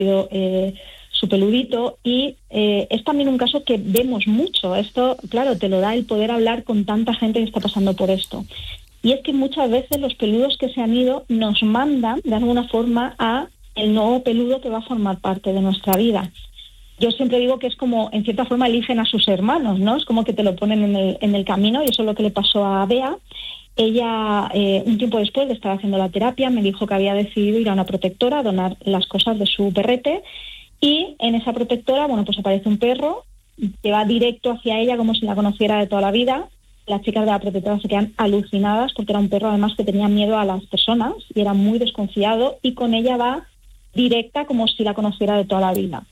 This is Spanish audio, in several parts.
fallecido su peludito, y es también un caso que vemos mucho. Esto, claro, te lo da el poder hablar con tanta gente que está pasando por esto. Y es que muchas veces los peludos que se han ido nos mandan, de alguna forma, a el nuevo peludo que va a formar parte de nuestra vida. Yo siempre digo que es como, en cierta forma, eligen a sus hermanos, ¿no? Es como que te lo ponen en el camino, y eso es lo que le pasó a Bea. Ella, un tiempo después de estar haciendo la terapia, me dijo que había decidido ir a una protectora a donar las cosas de su perrete, y en esa protectora, bueno, pues aparece un perro que va directo hacia ella como si la conociera de toda la vida. Las chicas de la protectora se quedan alucinadas porque era un perro además que tenía miedo a las personas y era muy desconfiado, y con ella va directa como si la conociera de toda la vida.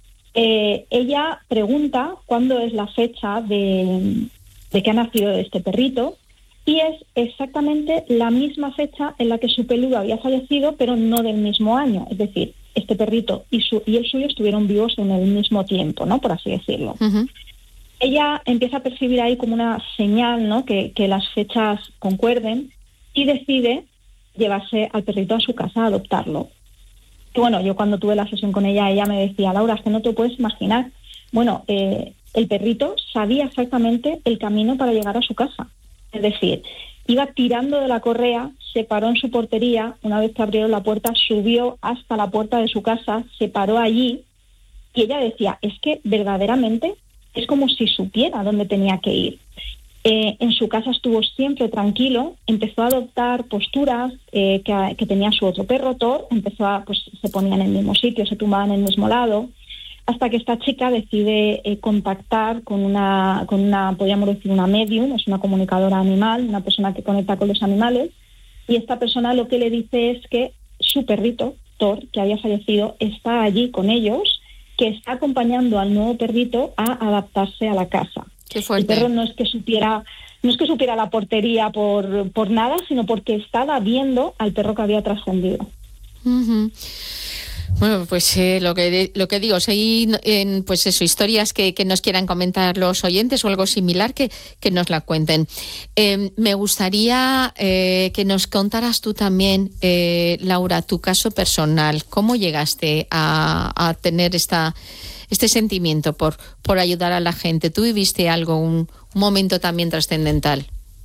Ella pregunta cuándo es la fecha de que ha nacido este perrito, y es exactamente la misma fecha en la que su peludo había fallecido, pero no del mismo año. Es decir, este perrito y el suyo estuvieron vivos en el mismo tiempo, ¿no? Por así decirlo. Uh-huh. Ella empieza a percibir ahí como una señal, ¿no? Que las fechas concuerden, y decide llevarse al perrito a su casa, a adoptarlo. Y bueno, yo cuando tuve la sesión con ella me decía: Laura, es que no te puedes imaginar. Bueno, el perrito sabía exactamente el camino para llegar a su casa. Es decir, iba tirando de la correa, se paró en su portería, una vez que abrieron la puerta, subió hasta la puerta de su casa, se paró allí, y ella decía: es que verdaderamente es como si supiera dónde tenía que ir. En su casa estuvo siempre tranquilo, empezó a adoptar posturas que tenía su otro perro, Thor, pues se ponía en el mismo sitio, se tumbaba en el mismo lado, hasta que esta chica decide contactar con una, podríamos decir, una medium, es una comunicadora animal, una persona que conecta con los animales, y esta persona lo que le dice es que su perrito, Thor, que había fallecido, está allí con ellos, que está acompañando al nuevo perrito a adaptarse a la casa. Qué fuerte. El perro no es que supiera la portería por nada, sino porque estaba viendo al perro que había trascendido. Uh-huh. Bueno, pues lo que digo, si hay pues eso, historias que nos quieran comentar los oyentes o algo similar, que nos la cuenten. Me gustaría que nos contaras tú también, Laura, tu caso personal. ¿Cómo llegaste a tener este sentimiento por ayudar a la gente? ¿Tú viviste algo, un momento también trascendental?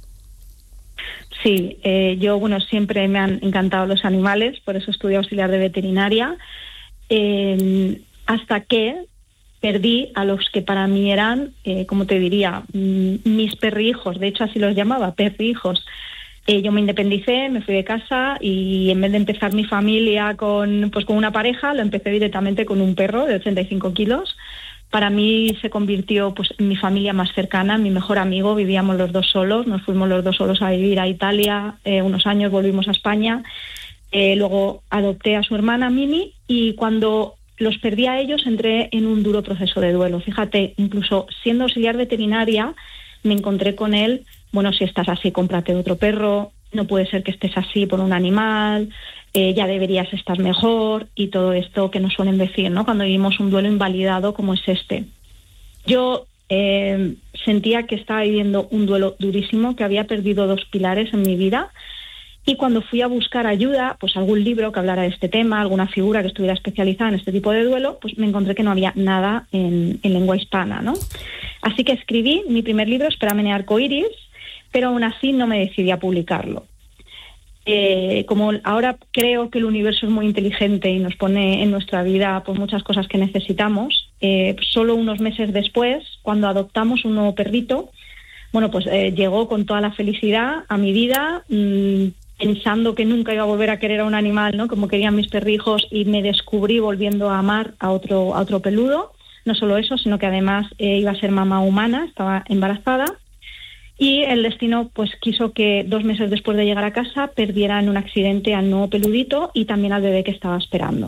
Sí, yo, siempre me han encantado los animales, por eso estudié auxiliar de veterinaria, hasta que perdí a los que para mí eran, como te diría, mis perrijos. De hecho, así los llamaba, perrijos. Yo me independicé, me fui de casa, y en vez de empezar mi familia con una pareja, lo empecé directamente con un perro de 85 kilos. Para mí se convirtió en mi familia más cercana, mi mejor amigo. Vivíamos los dos solos, nos fuimos los dos solos a vivir a Italia, unos años volvimos a España, luego adopté a su hermana Mimi, y cuando los perdí a ellos entré en un duro proceso de duelo. Fíjate, incluso siendo auxiliar veterinaria me encontré con él: si estás así, cómprate otro perro, no puede ser que estés así por un animal, ya deberías estar mejor, y todo esto que nos suelen decir, ¿no?, cuando vivimos un duelo invalidado como es este. Yo sentía que estaba viviendo un duelo durísimo, que había perdido 2 pilares en mi vida, y cuando fui a buscar ayuda, algún libro que hablara de este tema, alguna figura que estuviera especializada en este tipo de duelo, me encontré que no había nada en lengua hispana, ¿no? Así que escribí mi primer libro, Espérame arcoiris, pero aún así no me decidí a publicarlo. Como ahora creo que el universo es muy inteligente y nos pone en nuestra vida muchas cosas que necesitamos, solo unos meses después, cuando adoptamos un nuevo perrito, llegó con toda la felicidad a mi vida, pensando que nunca iba a volver a querer a un animal, ¿no?, como querían mis perrijos, y me descubrí volviendo a amar a otro peludo. No solo eso, sino que además iba a ser mamá humana, estaba embarazada. Y el destino quiso que 2 meses después de llegar a casa perdiera en un accidente al nuevo peludito y también al bebé que estaba esperando.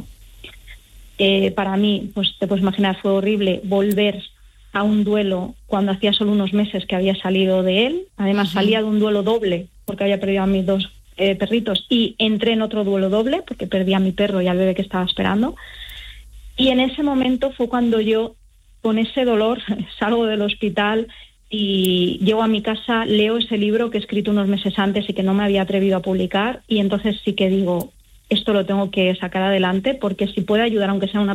Para mí, te puedes imaginar, fue horrible volver a un duelo cuando hacía solo unos meses que había salido de él. Además, salía de un duelo doble porque había perdido a mis 2 perritos, y entré en otro duelo doble porque perdí a mi perro y al bebé que estaba esperando. Y en ese momento fue cuando yo, con ese dolor, salgo del hospital y llego a mi casa, leo ese libro que he escrito unos meses antes y que no me había atrevido a publicar, y entonces sí que digo: esto lo tengo que sacar adelante, porque si puede ayudar, aunque sea una